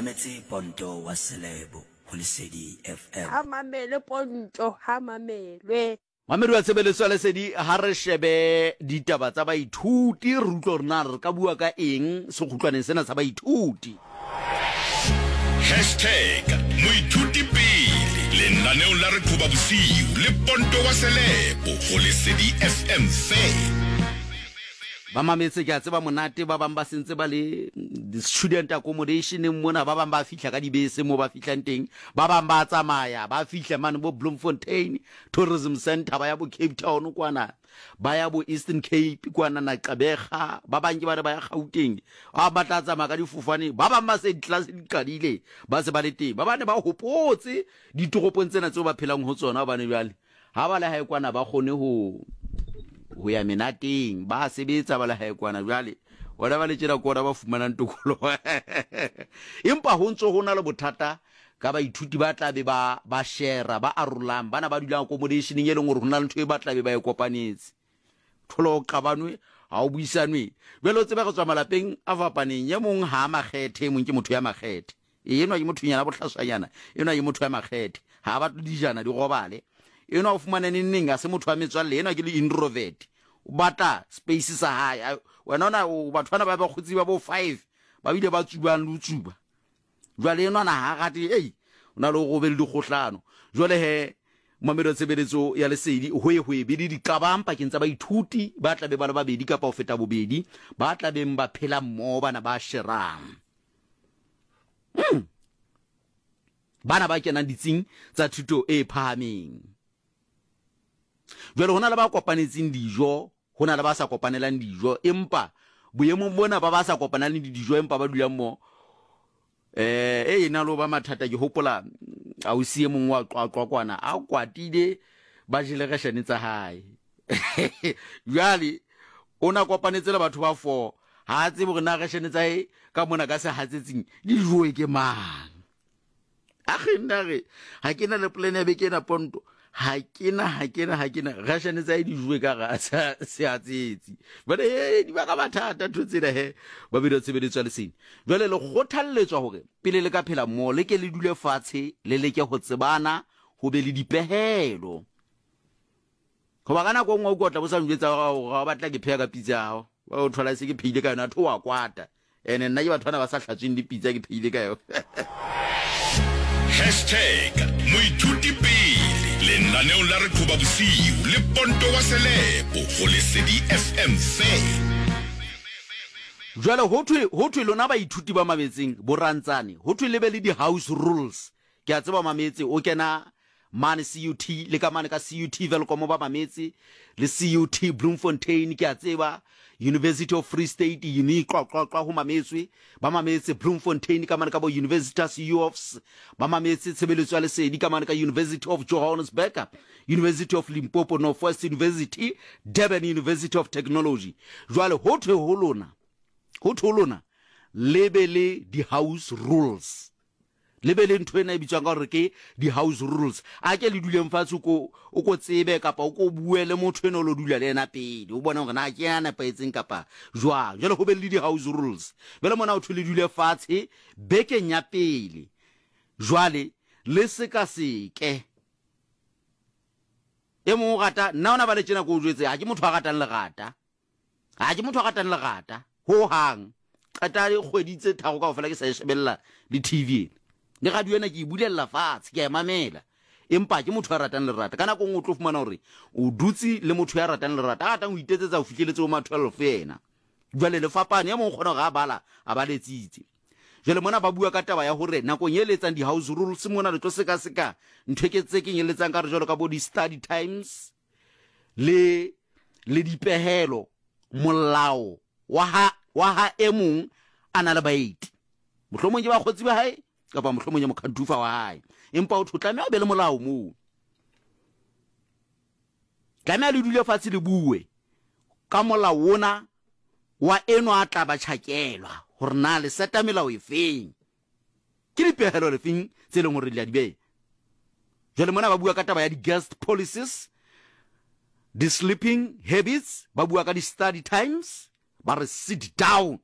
mametse Ponto wa Selebo ho Lesedi FM. Ha mamele Ponto, ha mamelwe. Mamedu wa tshebeletso ya Lesedi ha re shebe ditaba tsa baithuti re utlwa rena re ka bua ka eng sekgutlwaneng sena sa baithuti. #moithuti pele lenaneo la re qoba bosiu le Ponto wa Selebo ho Lesedi FM fe. Ba mametse ke a tseba monate ba bang ba sentse ba le student accommodation mona ba bang ba fihla ka dibese mo ba fihlang teng ba bang ba tsamaya ba fihla mane bo Bloemfontein Tourism Center ba ya bo Cape Town kwana ba ya bo Eastern Cape kwana na Gqeberha ba bang ke ba ya Gauteng ba batla tsamaya ka difofane ba bang ba se class di qadile ba se ba le teng ba bane ba hopotse ditoropong tsena tseo ba phelang ho tsona ba ne jwale ha ba le hae kwana ba khone ho ya menateng ba sebetsa ba la hae kwana jwale wala ba le tjena kora ba fumanang tokolo empa ho ntso hona le bothata ka baithuti ba tla be ba share ba arolang bana ba dula accommodation e leng gore hona le ntho e ba tla be ba e kopanetse tholo qabanwe ha o buisanwe jwale o tseba go tswa malapeng a fapaneng ye mong ha makgethe mong ke motho ya makgethe enwa ke motho nyana botlhasanyana enwa ke motho ya makgethe ha ba dijana di robale enwa o fumana neng a se motho wa metswalle enwa ke le introvert o batla space sa hae wena ona batho bana ba khutsi ba bo 5 ba bile ba tsubang lutsuba jwale enwa na ha gati ona lo go be le dikgohlano jwale he mamelo tsebeletso ya Lesedi hoye be di qabampa ke ntsa ba ithuti ba tla be ba le babedi kapa o feta bobedi ba tla be mba phela mmo bana ba sherang bana ba kenang ditsing tsa thuto e phahameng jwale hona le ba kopanetseng dijo hona le ba sa kopanelang dijo empa boemong bona ba sa kopanang dijo empa ba dulang mo ena lo ba mathata ke hopola a o sie mong wa qwaqwa kwana a kwatile ba jile gashane tsa hae jwale ona kopanetse le batho ba 4 ha tse bo rena gashane tsa hae ka mona ka se hatsetsing dijo ke mang a khenare ha kena le plan ya bekena Ponto ha kena gashane tsa di jwe ka ga se atsetsi bale di ba ka mathata thotsela he ba bile tsebeletso ya Lesedi jwale le kgothalletswa hore pele le ka phela mo le ke le dule fatshe le leke ho tsebana ho be le dipehelo go ba kana go ngwa go tla bo sa njwetsa ga batla ke pheya ka pizza yao ba o thola se ke phile ka yona tho wa kwata ene nna ke bathwana ba sa hlatsweng di pizza ke phile ka yo #moithuti pele lenaneo la re qoba bosiu le Ponto wa Selebo ho Lesedi FM fe. jwale ho thwe lona ba ithuti ba mametseng borantsane ho thwe lebe le di house rules ke a tseba mametse o kena mane CUT le ka mane ka CUT Velkom ba mametse le CUT Bloemfontein ke a tseba University of Free State uniqwa ho mametswe ba mametse Bloemfontein ka mane ka bo Universitas UOFs ba mametse tshebeletso ya Lesedi ka mane ka University of Johannesburg, University of Limpopo, Northwest University, Durban University of Technology jwale ho thwe ho lona lebele di house rules lebele ntho ena e bitswang ka gore ke di house rules a ke le duleng fatshe o ko tsebe kapa o ko buele motho eno lo dula le ena pele o bona gore na ke yana paetseng kapa jwang jalo ho be le di house rules bele mona o thole dule fatshe beke nya pele jwale le seka seke e mo gata nna ona ba le tsena go jwetse ha ke motho a gatang le gata ho hang qata le kgweditse thago ka ofela ke sa shebella di TV le radio ena ke bulella fatshe ke a mamela empa ke motho a ratang lerata kana go ngotlo fumana hore o dutsi le motho ya ratang lerata a ratang o itetsetsa o fihleletse o ma 12 yena jwale le fapane ya mo kgona ga bala a ba letsitse jwale mona ba bua ka taba ya hore nako nyeletsang di house rules mona le tlo seka ntho ke tse ke nyeletsang ka re jwalo ka bo di study times le dipehelo molao wa ha emong ana le baeti mohlomong ke ba khotsi ba hae kapa mohlomong mo khantufa wa hae empa o thotlamela be le molao mo kana le dule fatshe le bue ka molao wona wa eno a tla ba tšhakelwa hore na le seta melao e feng ke dipehelo le feng tse leng hore le a di be jwale mona ba bua ka taba ya di guest policies, the sleeping habits, ba bua ka di study times, ba re sit down